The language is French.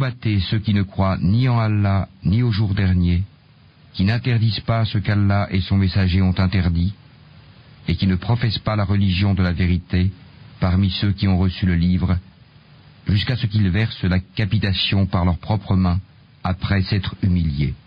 combattez ceux qui ne croient ni en Allah ni au jour dernier, qui n'interdisent pas ce qu'Allah et son messager ont interdit, et qui ne professent pas la religion de la vérité parmi ceux qui ont reçu le livre, jusqu'à ce qu'ils versent la capitation par leurs propres mains après s'être humiliés.